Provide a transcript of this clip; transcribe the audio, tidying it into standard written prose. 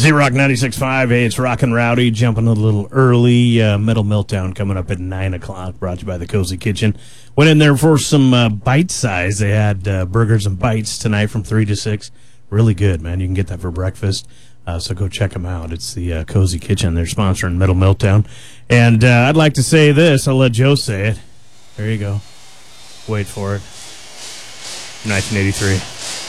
Z-Rock 96.5. Hey, it's Rock and Rowdy jumping a little early. Metal Meltdown coming up at 9 o'clock, brought to you by the Cozy Kitchen. Went in there for some bite size. They had burgers and bites tonight from 3 to 6. Really good, man. You can get that for breakfast. So go check them out. It's the Cozy Kitchen. They're sponsoring Metal Meltdown. And I'd like to say this. I'll let Joe say it. There you go. Wait for it. 1983.